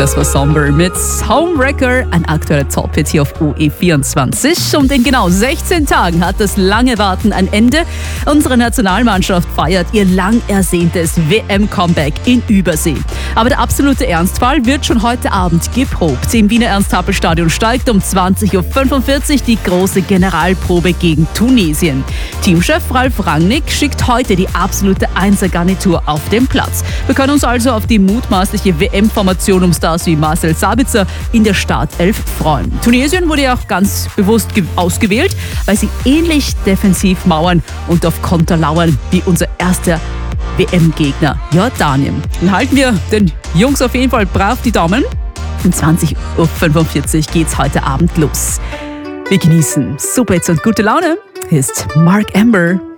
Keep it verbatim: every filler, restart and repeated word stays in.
Das war Somber mit Homewrecker, ein aktueller Top-Hit hier auf U E vierundzwanzig. Und in genau sechzehn Tagen hat das lange Warten ein Ende. Unsere Nationalmannschaft feiert ihr lang ersehntes W M-Comeback in Übersee. Aber der absolute Ernstfall wird schon heute Abend geprobt. Im Wiener Ernst-Happel-Stadion steigt um zwanzig Uhr fünfundvierzig die große Generalprobe gegen Tunesien. Teamchef Ralf Rangnick schickt heute die absolute Einser-Garnitur auf den Platz. Wir können uns also auf die mutmaßliche W M-Formation um Stars wie Marcel Sabitzer in der Startelf freuen. Tunesien wurde ja auch ganz bewusst ge- ausgewählt, weil sie ähnlich defensiv mauern und auf Konter lauern wie unser erster W M-Gegner Jordanien. Dann halten wir den Jungs auf jeden Fall brav die Daumen. Um zwanzig Uhr fünfundvierzig geht's heute Abend los. Wir genießen Super Hits und gute Laune. Hier ist Mark Amber.